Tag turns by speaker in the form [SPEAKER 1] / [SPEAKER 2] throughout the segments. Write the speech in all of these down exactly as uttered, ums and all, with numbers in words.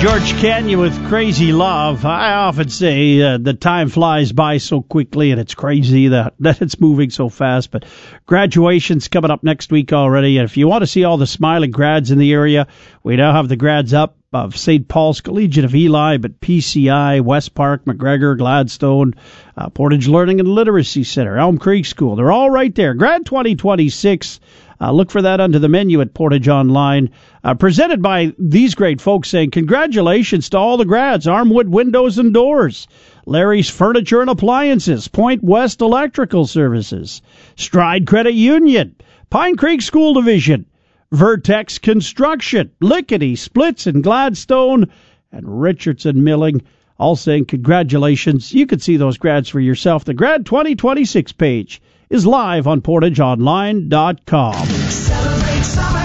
[SPEAKER 1] George Kenya with Crazy Love. I often say uh, the time flies by so quickly, and it's crazy that, that it's moving so fast. But graduation's coming up next week already. And if you want to see all the smiling grads in the area, we now have the grads up of Saint Paul's Collegiate of Eli, but P C I, West Park, McGregor, Gladstone, uh, Portage Learning and Literacy Center, Elm Creek School. They're all right there. Grad twenty twenty-six. Uh, look for that under the menu at Portage Online. Uh, presented by these great folks saying, congratulations to all the grads. Armwood Windows and Doors, Larry's Furniture and Appliances, Point West Electrical Services, Stride Credit Union, Pine Creek School Division, Vertex Construction, Lickety, Splits and Gladstone, and Richardson Milling, all saying congratulations. You can see those grads for yourself. The Grad twenty twenty-six page is live on portage online dot com.
[SPEAKER 2] Celebrate summer.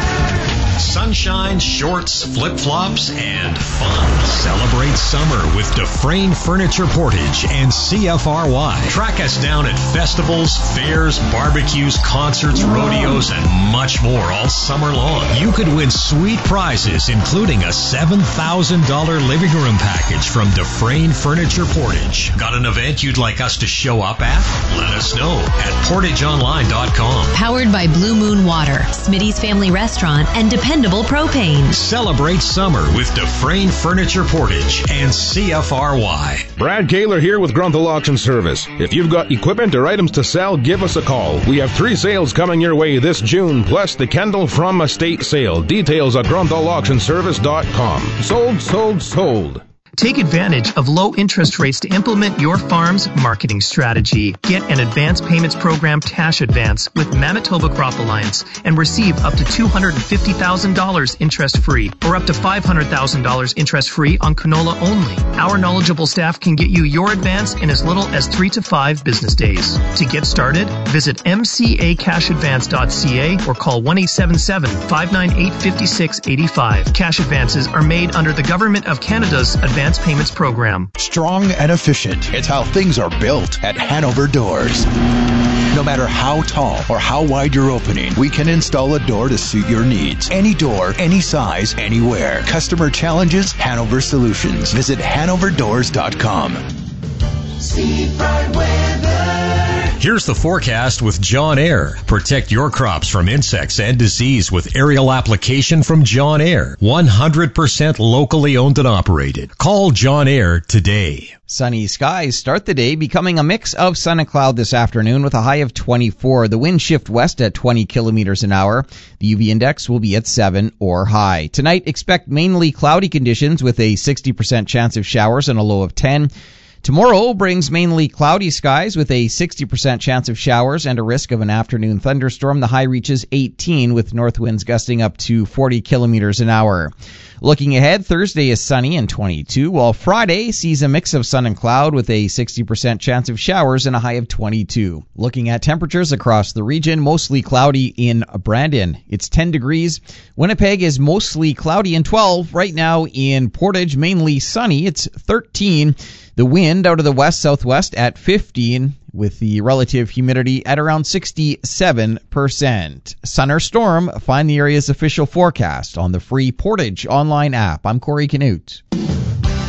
[SPEAKER 2] Sunshine, shorts, flip-flops, and fun. Celebrate summer with Dufresne Furniture Portage and C F R Y. Track us down at festivals, fairs, barbecues, concerts, rodeos, and much more all summer long. You could win sweet prizes, including a seven thousand dollars living room package from Dufresne Furniture Portage. Got an event you'd like us to show up at? Let us know at portage online dot com.
[SPEAKER 3] Powered by Blue Moon Water, Smitty's Family Restaurant, and Dependable Propane.
[SPEAKER 2] Celebrate summer with Dufresne Furniture Portage and C F R Y.
[SPEAKER 4] Brad Kaler here with Grunthal Auction Service. If you've got equipment or items to sell, give us a call. We have three sales coming your way this June, plus the Kendall From Estate sale. Details at grunthal auction service dot com. Sold, sold, sold.
[SPEAKER 5] Take advantage of low interest rates to implement your farm's marketing strategy. Get an advance payments program cash advance with Manitoba Crop Alliance and receive up to two hundred fifty thousand dollars interest-free or up to five hundred thousand dollars interest-free on canola only. Our knowledgeable staff can get you your advance in as little as three to five business days. To get started, visit m c a cash advance dot c a or call one eight seven seven, five nine eight, five six eight five. Cash advances are made under the Government of Canada's Advance Payments Program.
[SPEAKER 6] Strong and efficient. It's how things are built at Hanover Doors. No matter how tall or how wide your opening, we can install a door to suit your needs. Any door, any size, anywhere. Customer challenges, Hanover Solutions. Visit hanover doors dot com.
[SPEAKER 2] See bright weather. Here's the forecast with John Air. Protect your crops from insects and disease with aerial application from John Air. one hundred percent locally owned and operated. Call John Air today.
[SPEAKER 7] Sunny skies start the day, becoming a mix of sun and cloud this afternoon with a high of twenty-four. The wind shift west at twenty kilometers an hour. The U V index will be at seven or high. Tonight, expect mainly cloudy conditions with a sixty percent chance of showers and a low of ten. Tomorrow brings mainly cloudy skies with a sixty percent chance of showers and a risk of an afternoon thunderstorm. The high reaches eighteen with north winds gusting up to forty kilometers an hour. Looking ahead, Thursday is sunny and twenty-two, while Friday sees a mix of sun and cloud with a sixty percent chance of showers and a high of twenty-two. Looking at temperatures across the region, mostly cloudy in Brandon. It's ten degrees. Winnipeg is mostly cloudy and twelve. Right now in Portage, mainly sunny. It's thirteen. The wind out of the west-southwest at fifteen, with the relative humidity at around sixty-seven percent. Sun or storm, find the area's official forecast on the free Portage online app. I'm Corey Canute.